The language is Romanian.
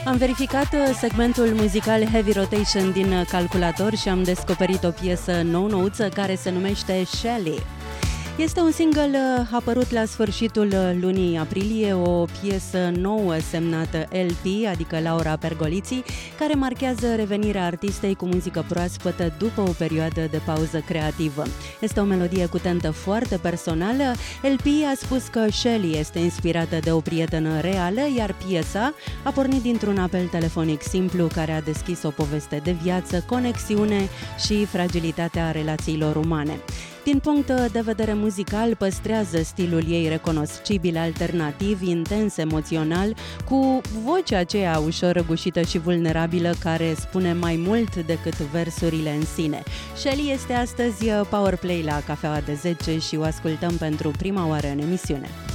Am verificat segmentul muzical Heavy Rotation din calculator și am descoperit o piesă nou-nouță care se numește Shelly. Este un single apărut la sfârșitul lunii aprilie, o piesă nouă semnată LP, adică Laura Pergoliții, care marchează revenirea artistei cu muzică proaspătă după o perioadă de pauză creativă. Este o melodie cu tentă foarte personală. LP a spus că Shelly este inspirată de o prietenă reală, iar piesa a pornit dintr-un apel telefonic simplu care a deschis o poveste de viață, conexiune și fragilitatea relațiilor umane. Din punct de vedere muzical, păstrează stilul ei recunoscibil, alternativ, intens, emoțional, cu vocea aceea ușor răgușită și vulnerabilă care spune mai mult decât versurile în sine. Shelly este astăzi Powerplay la Cafeaua de 10 și o ascultăm pentru prima oară în emisiune.